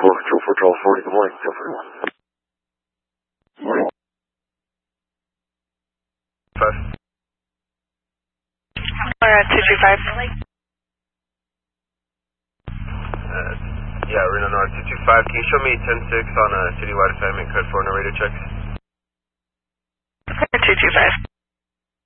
1240, good morning, 241. 5. 225. Yeah, Reno North 225. Can you show me 10-6 on a citywide assignment code 4 no radio checks? 225.